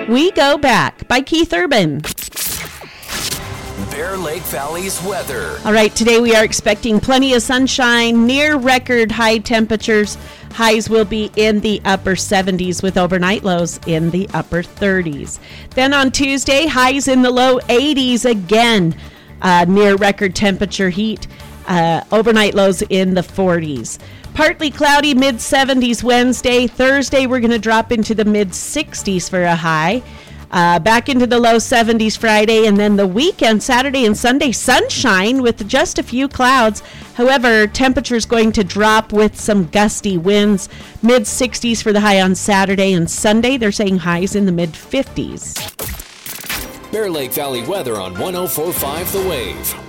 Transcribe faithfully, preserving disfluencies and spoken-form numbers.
We Go Back by Keith Urban. Bear Lake Valley's weather. All right, today we are expecting plenty of sunshine, near record high temperatures. Highs will be in the upper seventies with overnight lows in the upper thirties. Then on Tuesday, highs in the low eighties again, uh, near record temperature heat. Uh, overnight lows in the forties. Partly cloudy, mid seventies Wednesday. Thursday, we're going to drop into the mid sixties for a high. Uh, back into the low seventies Friday, and then the weekend, Saturday and Sunday, sunshine with just a few clouds. However, temperature's going to drop with some gusty winds. mid sixties for the high on Saturday and Sunday. They're saying highs in the mid fifties. Bear Lake Valley weather on one oh four point five The Wave.